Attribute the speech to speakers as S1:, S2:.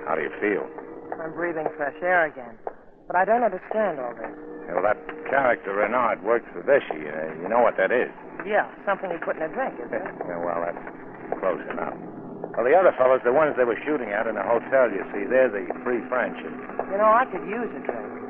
S1: How do you feel?
S2: I'm breathing fresh air again. But I don't understand all this.
S1: Well, that character Renard works for Vichy. You know what that is?
S2: Yeah, something he put in a drink, isn't it?
S1: Yeah, well, that's close enough. Well, the other fellows, the ones they were shooting at in the hotel, you see, they're the Free French.
S2: You know, I could use a drink.